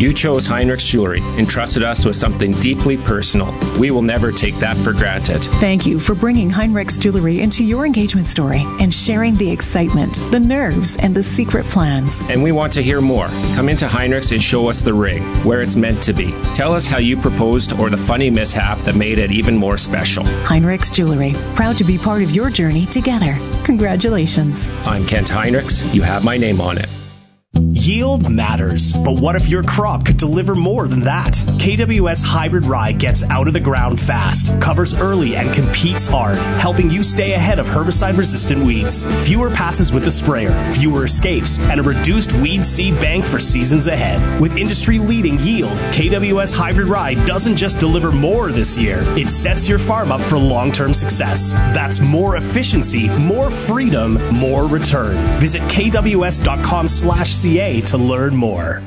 You chose Heinrichs Jewelry and trusted us with something deeply personal. We will never take that for granted. Thank you for bringing Heinrichs Jewelry into your engagement story and sharing the excitement, the nerves, and the secret plans. And we want to hear more. Come into Heinrichs and show us the ring, where it's meant to be. Tell us how you proposed or the funny mishap that made it even more special. Heinrichs Jewelry, proud to be part of your journey together. Congratulations. I'm Kent Heinrichs. You have my name on it. Yield matters, but what if your crop could deliver more than that? KWS Hybrid Rye gets out of the ground fast, covers early, and competes hard, helping you stay ahead of herbicide-resistant weeds. Fewer passes with the sprayer, fewer escapes, and a reduced weed seed bank for seasons ahead. With industry-leading yield, KWS Hybrid Rye doesn't just deliver more this year, it sets your farm up for long-term success. That's more efficiency, more freedom, more return. Visit kws.com/CA to learn more.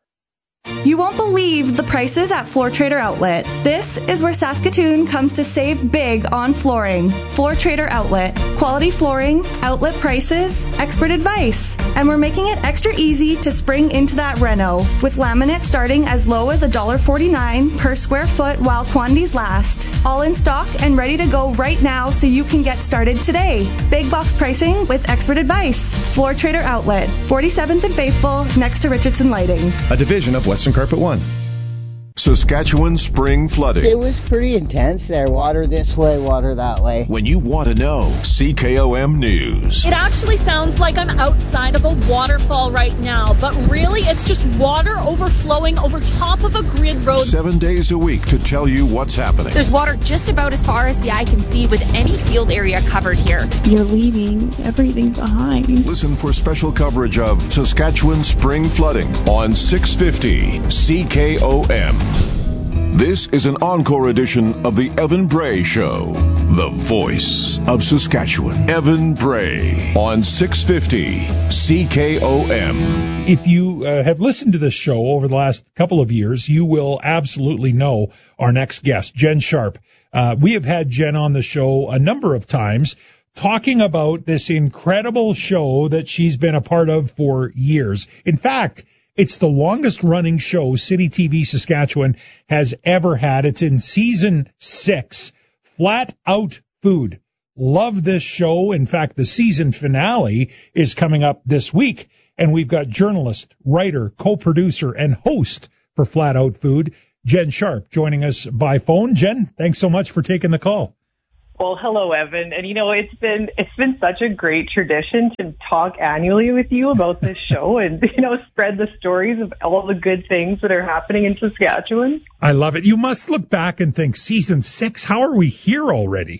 You won't believe the prices at Floor Trader Outlet. This is where Saskatoon comes to save big on flooring. Floor Trader Outlet. Quality flooring, outlet prices, expert advice. And we're making it extra easy to spring into that reno, with laminate starting as low as $1.49 per square foot while quantities last. All in stock and ready to go right now so you can get started today. Big box pricing with expert advice. Floor Trader Outlet, 47th and Faithful, next to Richardson Lighting. A division of Western Carpet One. Saskatchewan spring flooding. It was pretty intense there. Water this way, water that way. When you want to know, CKOM News. It actually sounds like I'm outside of a waterfall right now, but really it's just water overflowing over top of a grid road. 7 days a week to tell you what's happening. There's water just about as far as the eye can see with any field area covered here. You're leaving everything behind. Listen for special coverage of Saskatchewan spring flooding on 650 CKOM. This is an encore edition of the Evan Bray Show, the voice of Saskatchewan. Evan Bray on 650 CKOM. If you have listened to this show over the last couple of years, you will absolutely know our next guest, Jen Sharp. We have had Jen on the show a number of times talking about this incredible show that she's been a part of for years. In fact, it's the longest running show City TV Saskatchewan has ever had. It's in season 6, Flat Out Food. Love this show. In fact, the season finale is coming up this week. And we've got journalist, writer, co-producer, and host for Flat Out Food, Jen Sharp, joining us by phone. Jen, thanks so much for taking the call. Well, hello, Evan. And, it's been such a great tradition to talk annually with you about this show and, spread the stories of all the good things that are happening in Saskatchewan. I love it. You must look back and think, season 6, how are we here already?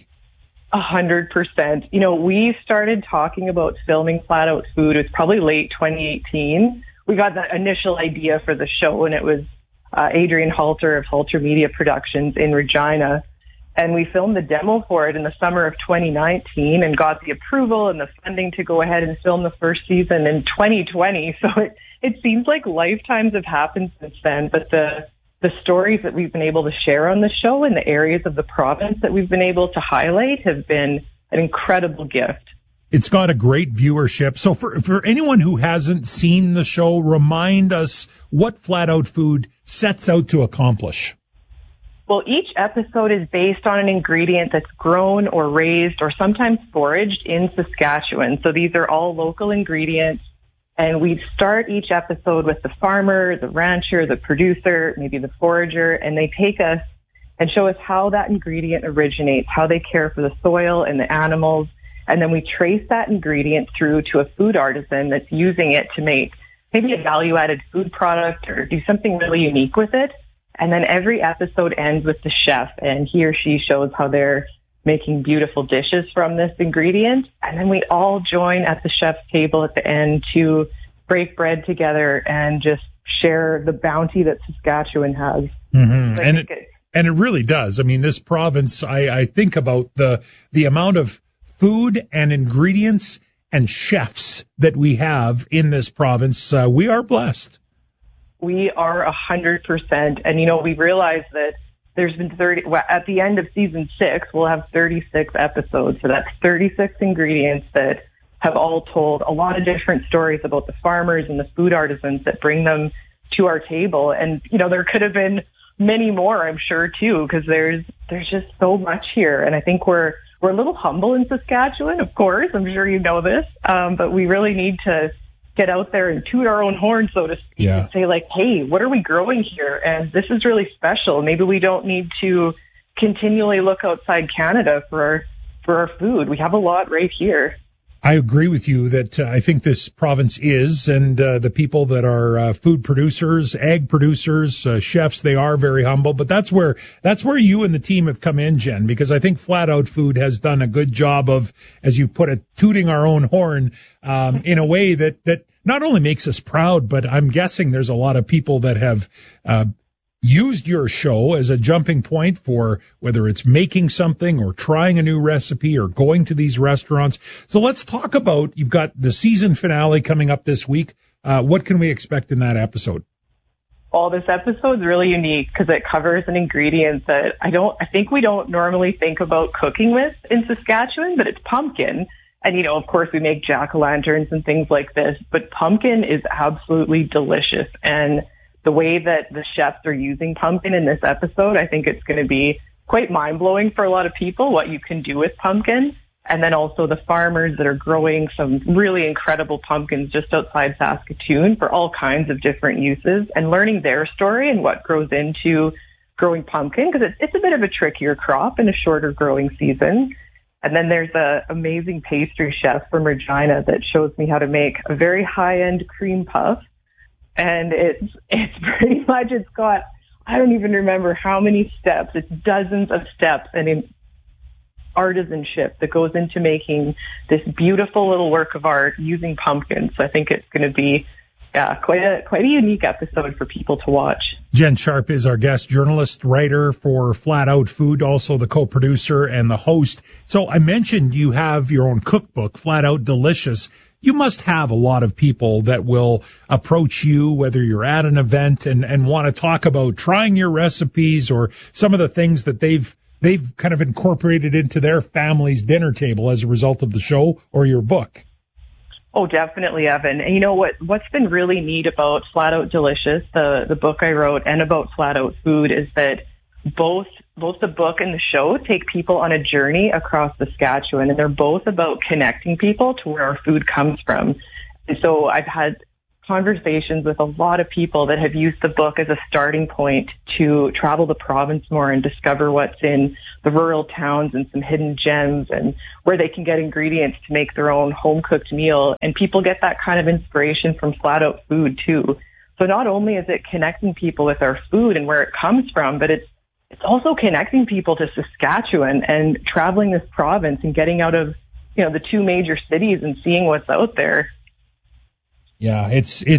100%. We started talking about filming Flat Out Food. It was probably late 2018. We got the initial idea for the show, and it was Adrian Halter of Halter Media Productions in Regina. And we filmed the demo for it in the summer of 2019 and got the approval and the funding to go ahead and film the first season in 2020. So it seems like lifetimes have happened since then. But the stories that we've been able to share on the show and the areas of the province that we've been able to highlight have been an incredible gift. It's got a great viewership. So for anyone who hasn't seen the show, remind us what Flat Out Food sets out to accomplish. Well, each episode is based on an ingredient that's grown or raised or sometimes foraged in Saskatchewan. So these are all local ingredients. And we start each episode with the farmer, the rancher, the producer, maybe the forager, and they take us and show us how that ingredient originates, how they care for the soil and the animals. And then we trace that ingredient through to a food artisan that's using it to make maybe a value-added food product or do something really unique with it. And then every episode ends with the chef, and he or she shows how they're making beautiful dishes from this ingredient. And then we all join at the chef's table at the end to break bread together and just share the bounty that Saskatchewan has. Mm-hmm. And it really does. I mean, this province, I think about the amount of food and ingredients and chefs that we have in this province. We are blessed. We are 100%. And, we realized that there's been at the end of season 6, we'll have 36 episodes. So that's 36 ingredients that have all told a lot of different stories about the farmers and the food artisans that bring them to our table. And, there could have been many more, I'm sure, too, because there's just so much here. And I think we're a little humble in Saskatchewan, of course. I'm sure you know this. But we really need to get out there and toot our own horn, so to speak, and say, like, hey, what are we growing here? And this is really special. Maybe we don't need to continually look outside Canada for our food. We have a lot right here. I agree with you that I think this province is, and the people that are food producers, ag producers, chefs, they are very humble. But that's where you and the team have come in, Jen, because I think Flat Out Food has done a good job of, as you put it, tooting our own horn in a way that not only makes us proud, but I'm guessing there's a lot of people that have used your show as a jumping point for whether it's making something or trying a new recipe or going to these restaurants. So let's talk about, you've got the season finale coming up this week. What can we expect in that episode? Well, this episode's really unique because it covers an ingredient that I think we don't normally think about cooking with in Saskatchewan, but it's pumpkin. And, of course, we make jack-o'-lanterns and things like this, but pumpkin is absolutely delicious. And the way that the chefs are using pumpkin in this episode, I think it's going to be quite mind-blowing for a lot of people, what you can do with pumpkin. And then also the farmers that are growing some really incredible pumpkins just outside Saskatoon for all kinds of different uses, and learning their story and what grows into growing pumpkin, because it's a bit of a trickier crop in a shorter growing season. And then there's an amazing pastry chef from Regina that shows me how to make a very high-end cream puff. And it's pretty much, it's got, I don't even remember how many steps. It's dozens of steps and artisanship that goes into making this beautiful little work of art using pumpkins. So I think it's going to be quite a unique episode for people to watch. Jen Sharp is our guest, journalist, writer for Flat Out Food, also the co-producer and the host. So I mentioned you have your own cookbook, Flat Out Delicious. You must have a lot of people that will approach you, whether you're at an event and want to talk about trying your recipes or some of the things that they've kind of incorporated into their family's dinner table as a result of the show or your book. Oh, definitely, Evan. And you know what's been really neat about Flat Out Delicious, the book I wrote, and about Flat Out Food, is that both the book and the show take people on a journey across Saskatchewan, and they're both about connecting people to where our food comes from. And so I've had conversations with a lot of people that have used the book as a starting point to travel the province more and discover what's in the rural towns and some hidden gems and where they can get ingredients to make their own home-cooked meal. And people get that kind of inspiration from Flat Out Food too. So not only is it connecting people with our food and where it comes from, but it's also connecting people to Saskatchewan and traveling this province and getting out of, the two major cities and seeing what's out there. Yeah,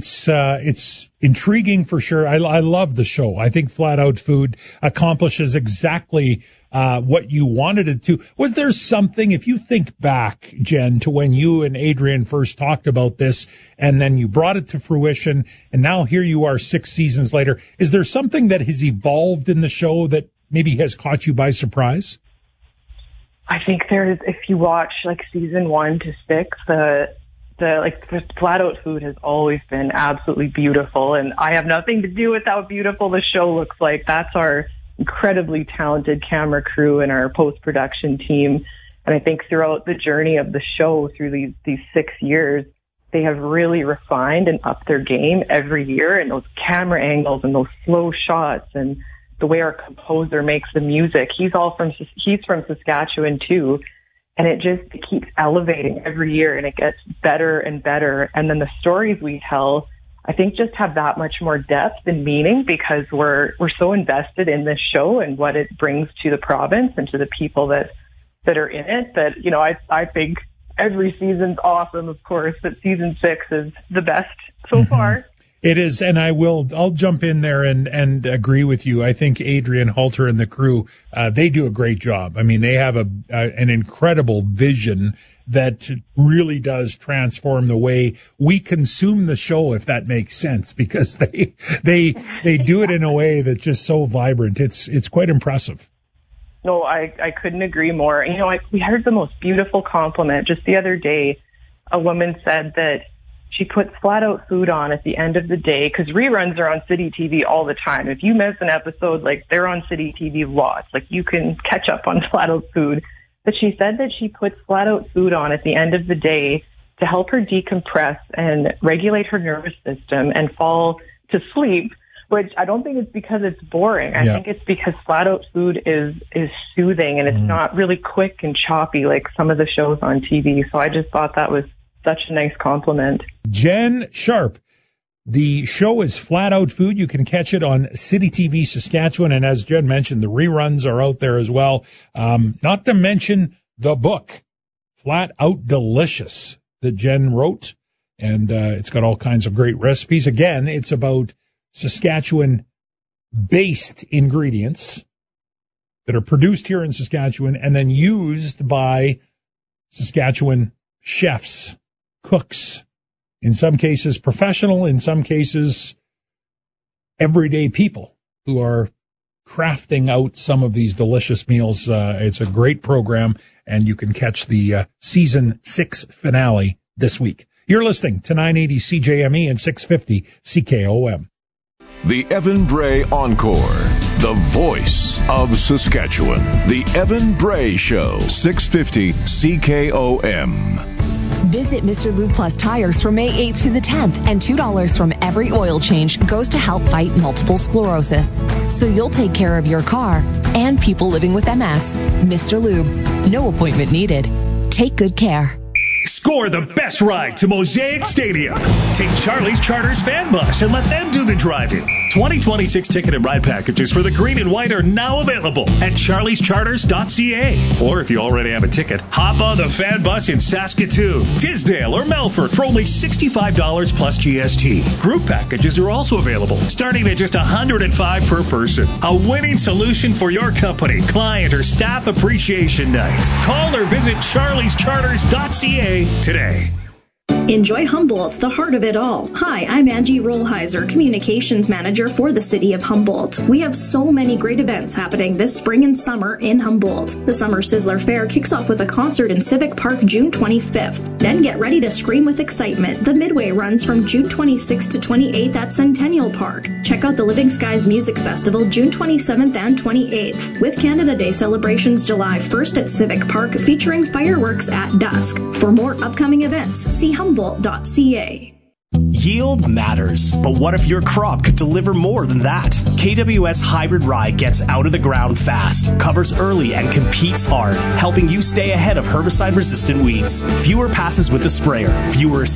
it's intriguing for sure. I love the show. I think Flat Out Food accomplishes exactly what you wanted it to. Was there something, if you think back, Jen, to when you and Adrian first talked about this and then you brought it to fruition and now here you are 6 seasons later, is there something that has evolved in the show that maybe has caught you by surprise? I think if you watch like season 1 to 6, the Flat Out Food has always been absolutely beautiful, and I have nothing to do with how beautiful the show looks like. That's our incredibly talented camera crew and our post-production team. And I think throughout the journey of the show through these 6 years, they have really refined and upped their game every year, and those camera angles and those slow shots and the way our composer makes the music. He's from Saskatchewan too. And it just keeps elevating every year, and it gets better and better. And then the stories we tell, I think, just have that much more depth and meaning because we're so invested in this show and what it brings to the province and to the people that are in it. That I think every season's awesome, of course, but season 6 is the best so far. It is, and I'll jump in there and agree with you. I think Adrian Halter and the crew, they do a great job. I mean, they have an incredible vision that really does transform the way we consume the show, if that makes sense, because they do it in a way that's just so vibrant. It's quite impressive. No, I couldn't agree more. We heard the most beautiful compliment just the other day. A woman said that she puts Flat Out Food on at the end of the day because reruns are on City TV all the time. If you miss an episode, like, they're on City TV lots. Like, you can catch up on Flat Out Food. But she said that she puts Flat Out Food on at the end of the day to help her decompress and regulate her nervous system and fall to sleep, which I don't think it's because it's boring. I think it's because Flat Out Food is soothing and it's not really quick and choppy like some of the shows on TV. So I just thought that was such a nice compliment. Jen Sharp. The show is Flat Out Food. You can catch it on City TV Saskatchewan. And as Jen mentioned, the reruns are out there as well. Not to mention the book, Flat Out Delicious, that Jen wrote. And it's got all kinds of great recipes. Again, it's about Saskatchewan-based ingredients that are produced here in Saskatchewan and then used by Saskatchewan chefs, cooks, in some cases professional, in some cases everyday people who are crafting out some of these delicious meals. It's a great program, and you can catch the season 6 finale this week. You're listening to 980 CJME and 650 CKOM. The Evan Bray Encore, the voice of Saskatchewan. The Evan Bray Show, 650 CKOM. Visit Mr. Lube Plus Tires from May 8th to the 10th, and $2 from every oil change goes to help fight multiple sclerosis. So you'll take care of your car and people living with MS. Mr. Lube, no appointment needed. Take good care. Score the best ride to Mosaic Stadium. Take Charlie's Charters Fan Bus and let them do the driving. 2026 ticket and ride packages for the green and white are now available at charliescharters.ca. Or if you already have a ticket, hop on the Fan Bus in Saskatoon, Tisdale, or Melfort for only $65 plus GST. Group packages are also available, starting at just $105 per person. A winning solution for your company, client, or staff appreciation night. Call or visit charliescharters.ca today. Enjoy Humboldt, the heart of it all. Hi, I'm Angie Rollheiser, Communications Manager for the City of Humboldt. We have so many great events happening this spring and summer in Humboldt. The Summer Sizzler Fair kicks off with a concert in Civic Park June 25th. Then get ready to scream with excitement. The Midway runs from June 26th to 28th at Centennial Park. Check out the Living Skies Music Festival June 27th and 28th, with Canada Day celebrations July 1st at Civic Park featuring fireworks at dusk. For more upcoming events, see Humboldt.ca. Yield matters, but what if your crop could deliver more than that? KWS Hybrid Rye gets out of the ground fast, covers early, and competes hard, helping you stay ahead of herbicide-resistant weeds. Fewer passes with the sprayer, fewer